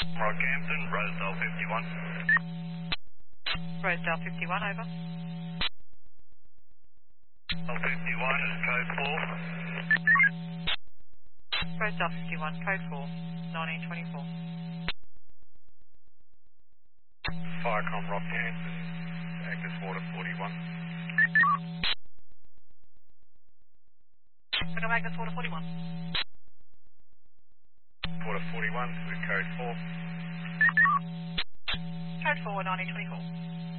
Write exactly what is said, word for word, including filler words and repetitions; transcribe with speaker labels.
Speaker 1: Rockhampton, Rosedale fifty-one.
Speaker 2: Rosedale fifty-one, over.
Speaker 1: Rosedale fifty-one is code four.
Speaker 2: Rosedale fifty-one, code four, nineteen twenty-four.
Speaker 1: Firecom Rockhampton, Actus Water forty-one.
Speaker 2: Echo Magnus Water forty-one.
Speaker 1: Water forty-one with code four.
Speaker 2: Code four, nineteen twenty-four.